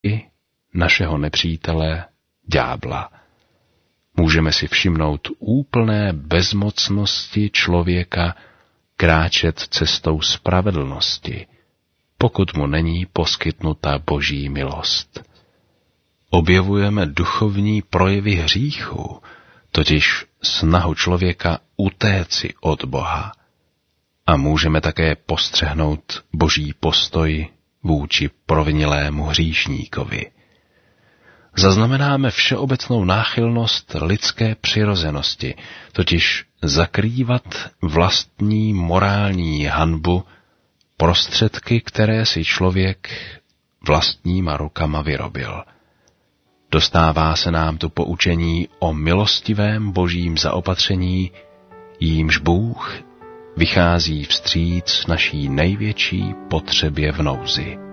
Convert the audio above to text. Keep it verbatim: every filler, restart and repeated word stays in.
našeho nepřítele, ďábla. Můžeme si všimnout úplné bezmocnosti člověka kráčet cestou spravedlnosti, pokud mu není poskytnuta Boží milost. Objevujeme duchovní projevy hříchu, totiž snahu člověka utéci od Boha. A můžeme také postřehnout Boží postoj vůči provinělému hříšníkovi. Zaznamenáme všeobecnou náchylnost lidské přirozenosti, totiž zakrývat vlastní morální hanbu prostředky, které si člověk vlastníma rukama vyrobil. Dostává se nám tu poučení o milostivém Božím zaopatření, jímž Bůh vychází vstříc naší největší potřebě v nouzi.